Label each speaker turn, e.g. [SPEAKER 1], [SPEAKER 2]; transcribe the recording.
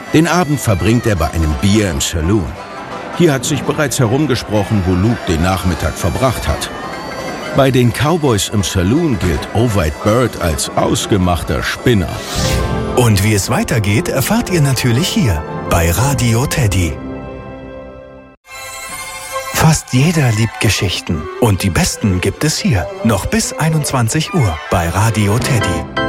[SPEAKER 1] Den Abend verbringt er bei einem Bier im Saloon. Hier hat sich bereits herumgesprochen, wo Luke den Nachmittag verbracht hat. Bei den Cowboys im Saloon gilt Ovide Bird als ausgemachter Spinner.
[SPEAKER 2] Und wie es weitergeht, erfahrt ihr natürlich hier bei Radio Teddy. Fast jeder liebt Geschichten und die besten gibt es hier. Noch bis 21 Uhr bei Radio Teddy.